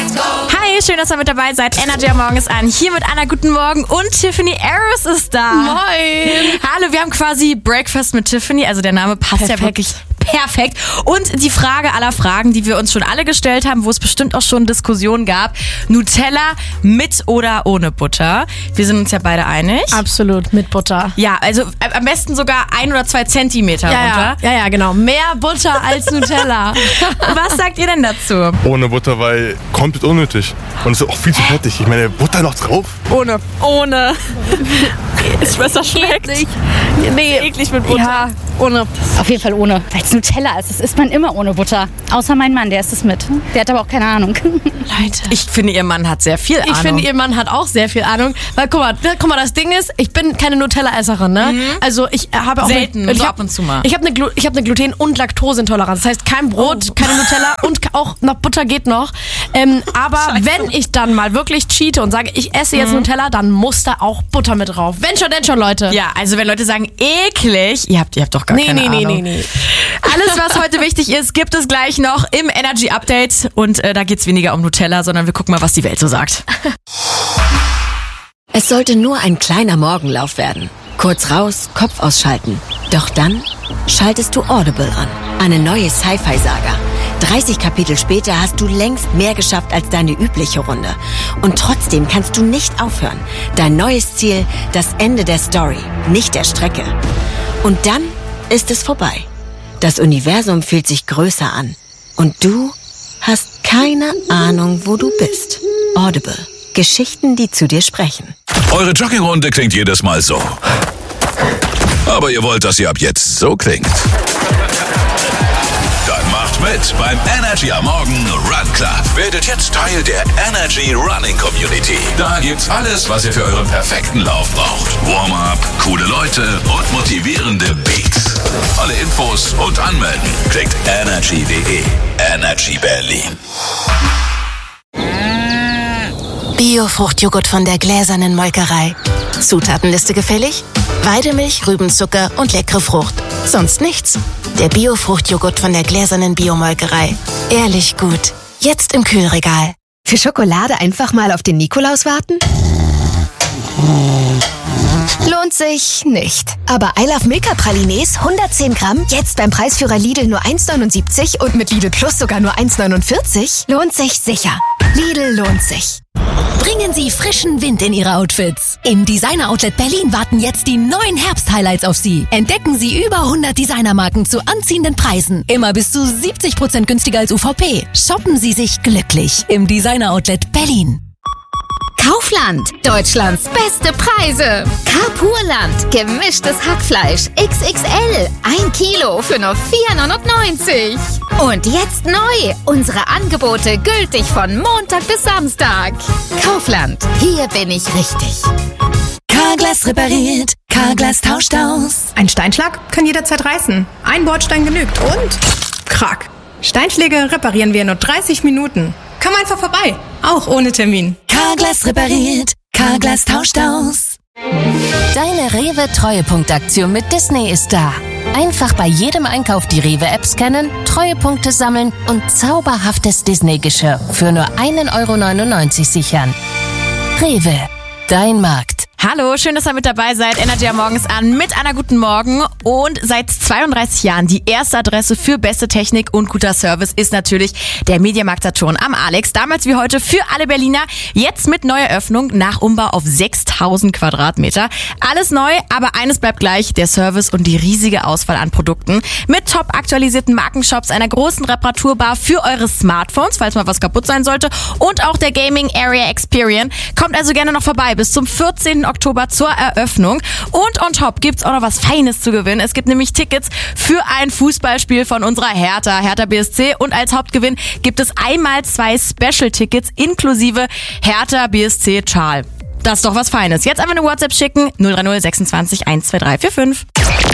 Hi, schön, dass ihr mit dabei seid. Energy am Morgen ist an. Hier mit Anna, guten Morgen. Und Tiffany Harris ist da. Moin. Hallo, wir haben quasi Breakfast mit Tiffany. Also der Name passt ja wirklich perfekt. Und die Frage aller Fragen, die wir uns schon alle gestellt haben, wo es bestimmt auch schon Diskussionen gab. Nutella mit oder ohne Butter? Wir sind uns ja beide einig. Absolut, mit Butter. Ja, also am besten sogar 1 oder 2 Zentimeter runter. Ja, genau. Mehr Butter als Nutella. Was sagt ihr denn dazu? Ohne Butter, weil komplett unnötig. Und es ist auch viel zu fettig. Ich meine, Butter noch drauf. Ohne. Ist besser schmeckt. Nee, Eklig mit Butter. ja, ohne. Auf jeden Fall ohne, weil es Nutella ist. Das isst man immer ohne Butter. Außer mein Mann, der isst es mit. Der hat aber auch keine Ahnung. Leute. Ich finde, ihr Mann hat sehr viel Ahnung. Ich finde, ihr Mann hat auch sehr viel Ahnung. Weil, guck mal, das Ding ist, ich bin keine Nutella-Esserin, ne? Also, ich habe auch... Selten, so ab und zu mal. Ich habe eine Gluten- und Laktoseintoleranz. Das heißt, kein Brot, keine Nutella und auch noch Butter geht noch. Aber wenn ich dann mal wirklich cheate und sage, ich esse jetzt Nutella, dann muss da auch Butter mit drauf. Wenn schon, denn schon, Leute. Ja, also wenn Leute sagen, eklig, ihr habt doch gar keine Ahnung. Nee. Alles, was heute wichtig ist, gibt es gleich noch im Energy Update. Und da geht's weniger um Nutella, sondern wir gucken mal, was die Welt so sagt. Es sollte nur ein kleiner Morgenlauf werden. Kurz raus, Kopf ausschalten. Doch dann schaltest du Audible an. Eine neue Sci-Fi-Saga. 30 Kapitel später hast du längst mehr geschafft als deine übliche Runde. Und trotzdem kannst du nicht aufhören. Dein neues Ziel, das Ende der Story, nicht der Strecke. Und dann ist es vorbei. Das Universum fühlt sich größer an. Und du hast keine Ahnung, wo du bist. Audible. Geschichten, die zu dir sprechen. Eure Joggingrunde klingt jedes Mal so. Aber ihr wollt, dass sie ab jetzt so klingt. Dann macht mit beim Energy am Morgen Run Club. Werdet jetzt Teil der Energy Running Community. Da gibt's alles, was ihr für euren perfekten Lauf braucht. Warm-up, coole Leute und motivierende Beats. Alle Infos und Anmelden klickt energy.de. Energy Berlin. Bio-Fruchtjoghurt von der gläsernen Molkerei. Zutatenliste gefällig? Weidemilch, Rübenzucker und leckere Frucht. Sonst nichts. Der Bio-Fruchtjoghurt von der gläsernen Biomolkerei. Ehrlich gut. Jetzt im Kühlregal. Für Schokolade einfach mal auf den Nikolaus warten? Lohnt sich nicht. Aber I Love Milka Pralines 110 Gramm, jetzt beim Preisführer Lidl nur 1,79 und mit Lidl Plus sogar nur 1,49, lohnt sich sicher. Lidl lohnt sich. Bringen Sie frischen Wind in Ihre Outfits. Im Designer Outlet Berlin warten jetzt die neuen Herbst-Highlights auf Sie. Entdecken Sie über 100 Designermarken zu anziehenden Preisen. Immer bis zu 70% günstiger als UVP. Shoppen Sie sich glücklich im Designer Outlet Berlin. Kaufland, Deutschlands beste Preise. Carpurland, gemischtes Hackfleisch, XXL, 1 Kilo für nur 4,99. Und jetzt neu, unsere Angebote gültig von Montag bis Samstag. Kaufland, hier bin ich richtig. Carglass repariert, Carglass tauscht aus. Ein Steinschlag kann jederzeit reißen. Ein Bordstein genügt und krack. Steinschläge reparieren wir in nur 30 Minuten. Komm einfach vorbei, auch ohne Termin. Carglass repariert, Carglass tauscht aus. Deine Rewe-Treuepunktaktion mit Disney ist da. Einfach bei jedem Einkauf die Rewe-App scannen, Treuepunkte sammeln und zauberhaftes Disney-Geschirr für nur 1,99 € sichern. Rewe, dein Markt. Hallo, schön, dass ihr mit dabei seid. Energy am Morgen ist an mit einer guten Morgen. Und seit 32 Jahren die erste Adresse für beste Technik und guter Service ist natürlich der Mediamarkt Saturn am Alex. Damals wie heute für alle Berliner. Jetzt mit neuer Öffnung nach Umbau auf 6000 Quadratmeter. Alles neu, aber eines bleibt gleich, der Service und die riesige Auswahl an Produkten. Mit top aktualisierten Markenshops, einer großen Reparaturbar für eure Smartphones, falls mal was kaputt sein sollte. Und auch der Gaming Area Experian. Kommt also gerne noch vorbei bis zum 14. Oktober zur Eröffnung. Und on top gibt's auch noch was Feines zu gewinnen. Es gibt nämlich Tickets für ein Fußballspiel von unserer Hertha BSC. Und als Hauptgewinn gibt es einmal 2 Special-Tickets inklusive Hertha BSC Schal. Das ist doch was Feines. Jetzt einfach eine WhatsApp schicken. 030 26 123 45.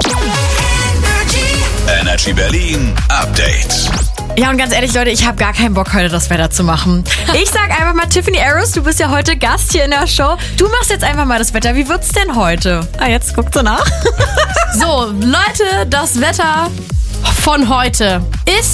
Energy Berlin Update. Ja, und ganz ehrlich, Leute, ich habe gar keinen Bock, heute das Wetter zu machen. Ich sag einfach mal, Tiffany Harris, du bist ja heute Gast hier in der Show. Du machst jetzt einfach mal das Wetter. Wie wird's denn heute? Jetzt guckt sie nach. So, Leute, das Wetter von heute ist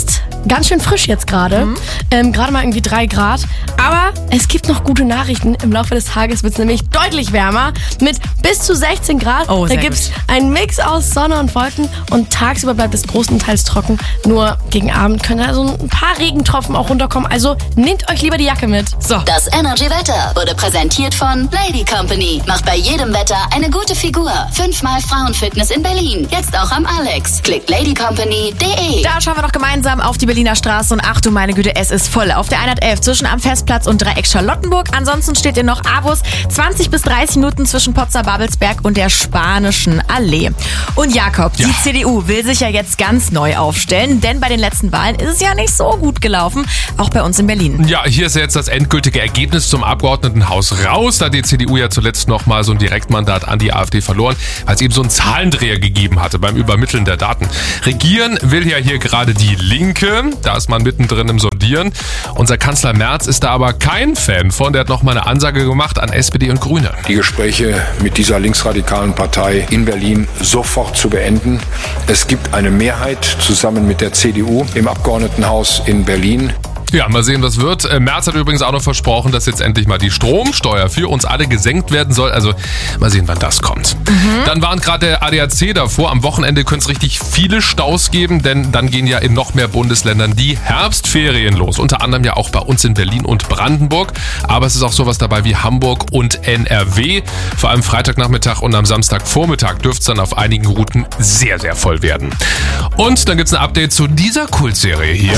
ganz schön frisch jetzt gerade. Gerade mal irgendwie 3 Grad. Aber es gibt noch gute Nachrichten. Im Laufe des Tages wird es nämlich deutlich wärmer mit bis zu 16 Grad. Oh, da gibt es einen Mix aus Sonne und Wolken und tagsüber bleibt es großenteils trocken. Nur gegen Abend können also ein paar Regentropfen auch runterkommen. Also nehmt euch lieber die Jacke mit. So. Das Energy-Wetter wurde präsentiert von Lady Company. Macht bei jedem Wetter eine gute Figur. 5-mal Frauenfitness in Berlin. Jetzt auch am Alex. Klickt ladycompany.de. Da schauen wir noch gemeinsam auf die Berliner Straße und ach du meine Güte, es ist voll. Auf der 111 zwischen am Festplatz und Dreieck Charlottenburg. Ansonsten steht ihr noch Avus 20 bis 30 Minuten zwischen Potsdam-Babelsberg und der Spanischen Allee. Und Jakob, die CDU will sich ja jetzt ganz neu aufstellen, denn bei den letzten Wahlen ist es ja nicht so gut gelaufen, auch bei uns in Berlin. Ja, hier ist jetzt das endgültige Ergebnis zum Abgeordnetenhaus raus. Da hat die CDU ja zuletzt nochmal so ein Direktmandat an die AfD verloren, weil es eben so einen Zahlendreher gegeben hatte beim Übermitteln der Daten. Regieren will ja hier gerade die Linke. Da ist man mittendrin im Sondieren. Unser Kanzler Merz ist da aber kein Fan von. Der hat nochmal eine Ansage gemacht an SPD und Grüne. Die Gespräche mit dieser linksradikalen Partei in Berlin sofort zu beenden. Es gibt eine Mehrheit zusammen mit der CDU im Abgeordnetenhaus in Berlin. Ja, mal sehen, was wird. Merz hat übrigens auch noch versprochen, dass jetzt endlich mal die Stromsteuer für uns alle gesenkt werden soll. Also mal sehen, wann das kommt. Dann warnt gerade der ADAC davor. Am Wochenende könnte es richtig viele Staus geben, denn dann gehen ja in noch mehr Bundesländern die Herbstferien los. Unter anderem ja auch bei uns in Berlin und Brandenburg. Aber es ist auch sowas dabei wie Hamburg und NRW. Vor allem Freitagnachmittag und am Samstagvormittag dürfte es dann auf einigen Routen sehr, sehr voll werden. Und dann gibt es ein Update zu dieser Kultserie hier.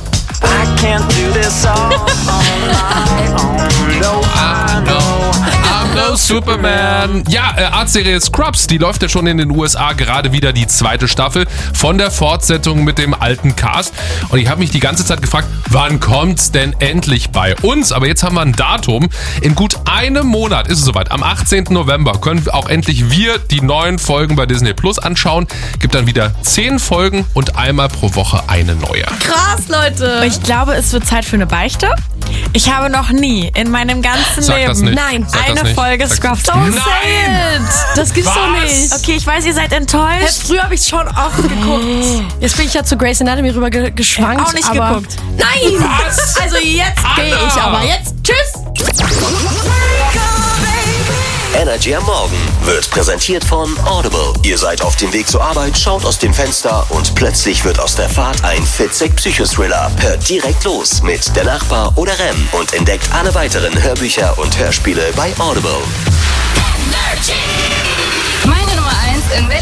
I can't do this all on my own. No, I know. I'm no Superman. Ja, Art-Serie Scrubs, die läuft ja schon in den USA gerade wieder die 2. Staffel von der Fortsetzung mit dem alten Cast. Und ich habe mich die ganze Zeit gefragt, wann kommt's denn endlich bei uns? Aber jetzt haben wir ein Datum. In gut einem Monat ist es soweit. Am 18. November können auch endlich wir die neuen Folgen bei Disney Plus anschauen. Gibt dann wieder 10 Folgen und einmal pro Woche eine neue. Krass, Leute. Ich glaube, es wird Zeit für eine Beichte. Ich habe noch nie in meinem ganzen Sag das nicht. Leben Sag das eine nicht. Folge Sag- Scrubs. Don't Nein! say it! Das gibt's doch nicht. Okay, ich weiß, ihr seid enttäuscht. Früher habe ich schon oft geguckt. Jetzt bin ich ja zu Grey's Anatomy rüber geschwankt. Auch nicht aber geguckt. Nein! Was? Also jetzt gehe ich aber. Jetzt tschüss! Energy am Morgen wird präsentiert von Audible. Ihr seid auf dem Weg zur Arbeit, schaut aus dem Fenster und plötzlich wird aus der Fahrt ein fitzig Psychothriller. Hört direkt los mit Der Nachbar oder Rem und entdeckt alle weiteren Hörbücher und Hörspiele bei Audible. Meine Nummer 1 in Berlin.